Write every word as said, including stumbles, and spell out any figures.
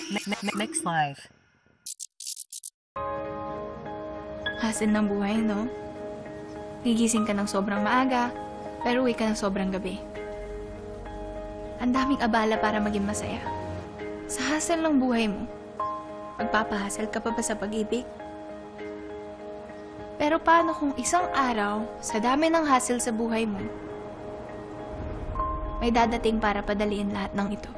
Next live. Hassle ng buhay, no? Gigising ka ng sobrang maaga, pero uwi ka ng sobrang gabi. Ang daming abala para maging masaya. Sa hassle ng buhay mo, magpapahassle ka pa ba sa pag-ibig? Pero paano kung isang araw, sa dami ng hassle sa buhay mo, may dadating para padaliin lahat ng ito?